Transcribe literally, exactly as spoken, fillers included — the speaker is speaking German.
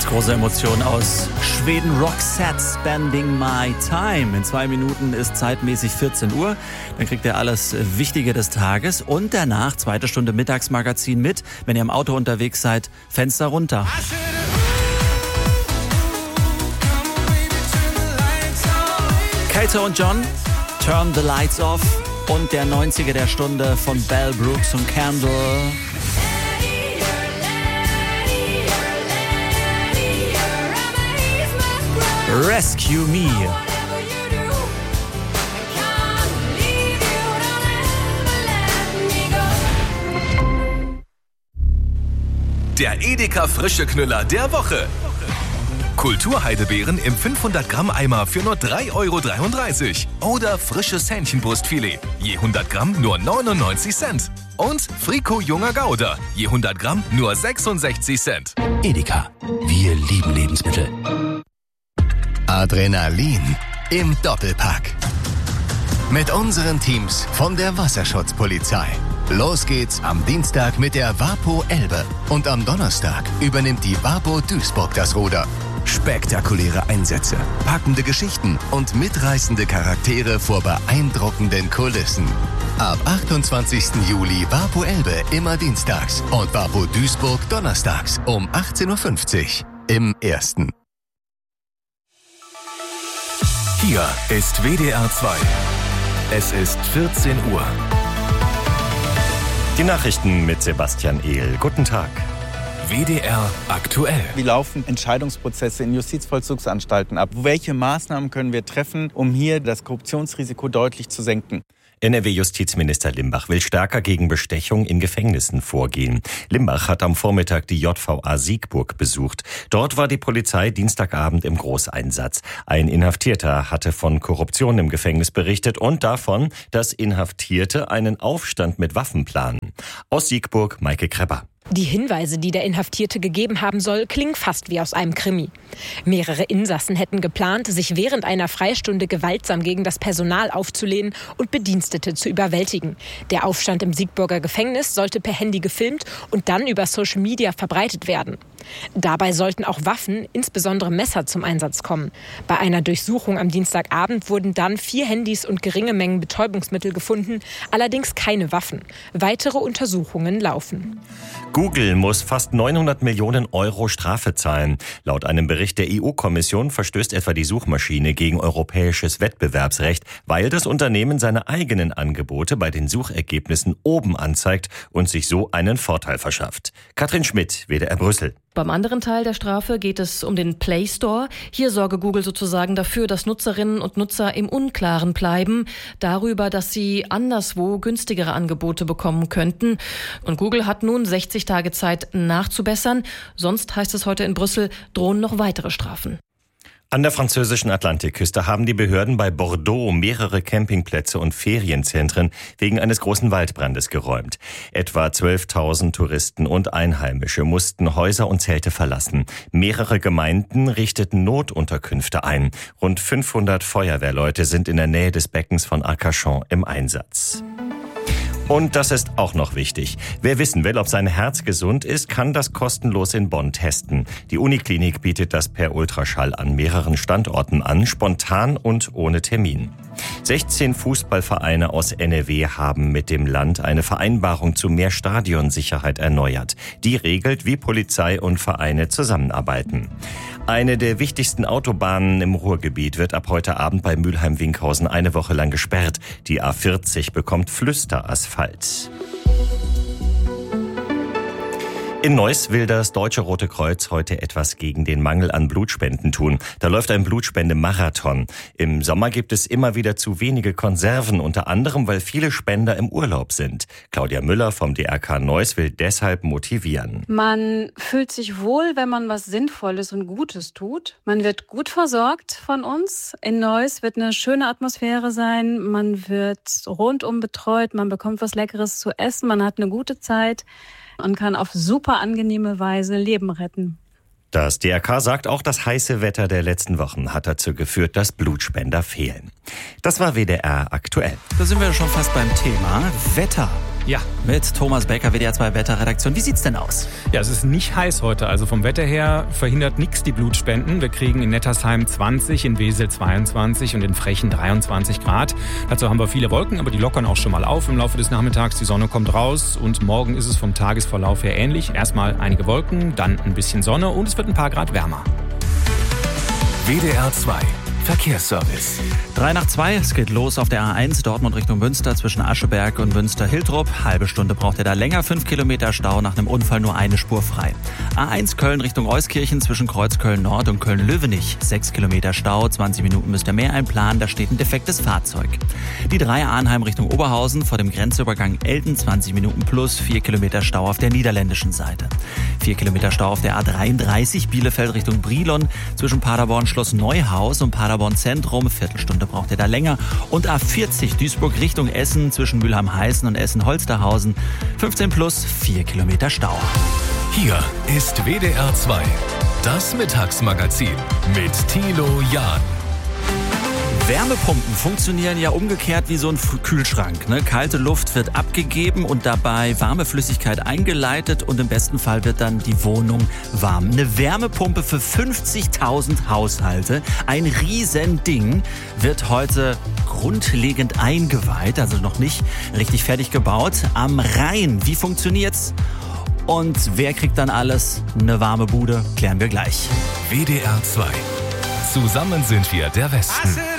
Ganz große Emotion aus Schweden. Roxette, Spending My Time. In zwei Minuten ist zeitmäßig vierzehn Uhr. Dann kriegt ihr alles Wichtige des Tages. Und danach, zweite Stunde Mittagsmagazin mit. Wenn ihr im Auto unterwegs seid, Fenster runter. Kato und John, Turn the Lights Off. Und der neunziger der Stunde von Bell Brooks und Candle. Rescue Me. Der Edeka Frische Knüller der Woche. Kulturheidebeeren im fünfhundert Gramm Eimer für nur drei Euro dreiunddreißig. Oder frisches Hähnchenbrustfilet, je hundert Gramm nur neunundneunzig Cent. Und Frico Junger Gouda, je hundert Gramm nur sechsundsechzig Cent. Edeka, wir lieben Lebensmittel. Adrenalin im Doppelpack. Mit unseren Teams von der Wasserschutzpolizei. Los geht's am Dienstag mit der Wapo Elbe. Und am Donnerstag übernimmt die Wapo Duisburg das Ruder. Spektakuläre Einsätze, packende Geschichten und mitreißende Charaktere vor beeindruckenden Kulissen. Ab achtundzwanzigsten Juli Wapo Elbe immer dienstags und Wapo Duisburg donnerstags um achtzehn Uhr fünfzig im Ersten. Hier ist W D R zwei. Es ist vierzehn Uhr. Die Nachrichten mit Sebastian Ehl. Guten Tag. W D R aktuell. Wie laufen Entscheidungsprozesse in Justizvollzugsanstalten ab? Welche Maßnahmen können wir treffen, um hier das Korruptionsrisiko deutlich zu senken? N R W-Justizminister Limbach will stärker gegen Bestechung in Gefängnissen vorgehen. Limbach hat am Vormittag die J V A Siegburg besucht. Dort war die Polizei Dienstagabend im Großeinsatz. Ein Inhaftierter hatte von Korruption im Gefängnis berichtet und davon, dass Inhaftierte einen Aufstand mit Waffen planen. Aus Siegburg, Maike Krepper. Die Hinweise, die der Inhaftierte gegeben haben soll, klingen fast wie aus einem Krimi. Mehrere Insassen hätten geplant, sich während einer Freistunde gewaltsam gegen das Personal aufzulehnen und Bedienstete zu überwältigen. Der Aufstand im Siegburger Gefängnis sollte per Handy gefilmt und dann über Social Media verbreitet werden. Dabei sollten auch Waffen, insbesondere Messer, zum Einsatz kommen. Bei einer Durchsuchung am Dienstagabend wurden dann vier Handys und geringe Mengen Betäubungsmittel gefunden, allerdings keine Waffen. Weitere Untersuchungen laufen. Google muss fast neunhundert Millionen Euro Strafe zahlen. Laut einem Bericht der E U-Kommission verstößt etwa die Suchmaschine gegen europäisches Wettbewerbsrecht, weil das Unternehmen seine eigenen Angebote bei den Suchergebnissen oben anzeigt und sich so einen Vorteil verschafft. Katrin Schmidt, W D R Brüssel. Beim anderen Teil der Strafe geht es um den Play Store. Hier sorge Google sozusagen dafür, dass Nutzerinnen und Nutzer im Unklaren bleiben, darüber, dass sie anderswo günstigere Angebote bekommen könnten. Und Google hat nun sechzig Tage Zeit nachzubessern. Sonst, heißt es heute in Brüssel, drohen noch weitere Strafen. An der französischen Atlantikküste haben die Behörden bei Bordeaux mehrere Campingplätze und Ferienzentren wegen eines großen Waldbrandes geräumt. Etwa zwölftausend Touristen und Einheimische mussten Häuser und Zelte verlassen. Mehrere Gemeinden richteten Notunterkünfte ein. Rund fünfhundert Feuerwehrleute sind in der Nähe des Beckens von Arcachon im Einsatz. Und das ist auch noch wichtig. Wer wissen will, ob sein Herz gesund ist, kann das kostenlos in Bonn testen. Die Uniklinik bietet das per Ultraschall an mehreren Standorten an, spontan und ohne Termin. sechzehn Fußballvereine aus N R W haben mit dem Land eine Vereinbarung zu mehr Stadionsicherheit erneuert. Die regelt, wie Polizei und Vereine zusammenarbeiten. Eine der wichtigsten Autobahnen im Ruhrgebiet wird ab heute Abend bei Mülheim-Winkhausen eine Woche lang gesperrt. Die A vierzig bekommt Flüsterasphalt. In Neuss will das Deutsche Rote Kreuz heute etwas gegen den Mangel an Blutspenden tun. Da läuft ein Blutspendemarathon. Im Sommer gibt es immer wieder zu wenige Konserven, unter anderem, weil viele Spender im Urlaub sind. Claudia Müller vom D R K Neuss will deshalb motivieren. Man fühlt sich wohl, wenn man was Sinnvolles und Gutes tut. Man wird gut versorgt von uns. In Neuss wird eine schöne Atmosphäre sein. Man wird rundum betreut. Man bekommt was Leckeres zu essen. Man hat eine gute Zeit und kann auf super angenehme Weise Leben retten. Das D R K sagt, auch das heiße Wetter der letzten Wochen hat dazu geführt, dass Blutspender fehlen. Das war W D R aktuell. Da sind wir schon fast beim Thema Wetter. Ja. Mit Thomas Becker, W D R zwei Wetterredaktion. Wie sieht's denn aus? Ja, es ist nicht heiß heute. Also vom Wetter her verhindert nichts die Blutspenden. Wir kriegen in Nettersheim zwanzig, in Wesel zweiundzwanzig und in Frechen dreiundzwanzig Grad. Dazu haben wir viele Wolken, aber die lockern auch schon mal auf im Laufe des Nachmittags. Die Sonne kommt raus und morgen ist es vom Tagesverlauf her ähnlich. Erstmal einige Wolken, dann ein bisschen Sonne und es wird ein paar Grad wärmer. W D R zwei Verkehrsservice. Drei nach zwei, es geht los auf der A eins Dortmund Richtung Münster zwischen Ascheberg und Münster-Hiltrup. Halbe Stunde braucht ihr da länger, fünf Kilometer Stau, nach einem Unfall nur eine Spur frei. A eins Köln Richtung Euskirchen zwischen Kreuzköln Nord und Köln-Löwenich. Sechs Kilometer Stau, zwanzig Minuten müsst ihr mehr einplanen, da steht ein defektes Fahrzeug. Die drei Arnheim Richtung Oberhausen vor dem Grenzübergang Elten, zwanzig Minuten plus, vier Kilometer Stau auf der niederländischen Seite. Vier Kilometer Stau auf der A dreiunddreißig Bielefeld Richtung Brilon zwischen Paderborn Schloss Neuhaus und Paderborn Zentrum. Viertelstunde braucht ihr da länger. Und A vierzig Duisburg Richtung Essen zwischen Mülheim-Heißen und Essen-Holsterhausen. fünfzehn plus, vier Kilometer Stau. Hier ist W D R zwei, das Mittagsmagazin mit Thilo Jahn. Wärmepumpen funktionieren ja umgekehrt wie so ein Kühlschrank. Ne? Kalte Luft wird abgegeben und dabei warme Flüssigkeit eingeleitet und im besten Fall wird dann die Wohnung warm. Eine Wärmepumpe für fünfzigtausend Haushalte, ein Riesending, wird heute grundlegend eingeweiht, also noch nicht richtig fertig gebaut. Am Rhein, wie funktioniert's? Und wer kriegt dann alles? Eine warme Bude, klären wir gleich. W D R zwei. Zusammen sind wir der Westen.